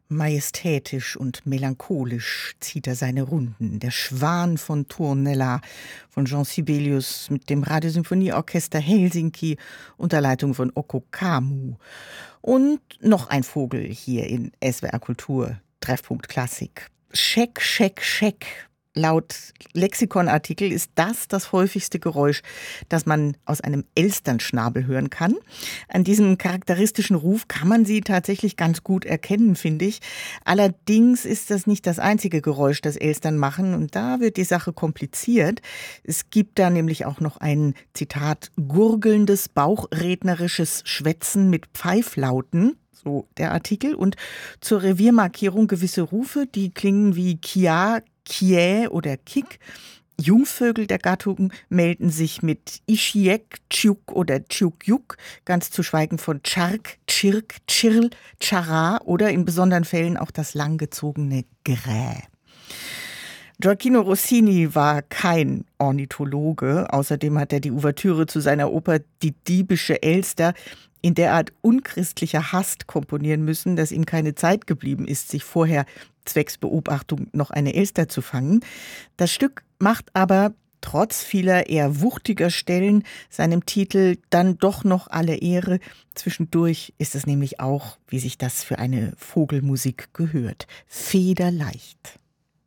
Majestätisch und melancholisch zieht er seine Runden. Der Schwan von Tuonela von Jean Sibelius mit dem Radiosymphonieorchester Helsinki unter Leitung von Occo Kamu. Und noch ein Vogel hier in SWR Kultur, Treffpunkt Klassik. Scheck, Scheck, Scheck. Laut Lexikonartikel ist das häufigste Geräusch, das man aus einem Elsternschnabel hören kann. An diesem charakteristischen Ruf kann man sie tatsächlich ganz gut erkennen, finde ich. Allerdings ist das nicht das einzige Geräusch, das Elstern machen, und da wird die Sache kompliziert. Es gibt da nämlich auch noch ein, Zitat, gurgelndes, bauchrednerisches Schwätzen mit Pfeiflauten. So der Artikel. Und zur Reviermarkierung gewisse Rufe, die klingen wie Kia, Kie oder Kik. Jungvögel der Gattung melden sich mit Ischiek, Tschuk oder Tschukjuk, ganz zu schweigen von Tschark, Tschirk, Tschirl, Tschara oder in besonderen Fällen auch das langgezogene Grä. Gioacchino Rossini war kein Ornithologe. Außerdem hat er die Ouvertüre zu seiner Oper Die diebische Elster in derart unchristlicher Hast komponieren müssen, dass ihm keine Zeit geblieben ist, sich vorher zwecks Beobachtung noch eine Elster zu fangen. Das Stück macht aber trotz vieler eher wuchtiger Stellen seinem Titel dann doch noch alle Ehre. Zwischendurch ist es nämlich auch, wie sich das für eine Vogelmusik gehört, federleicht.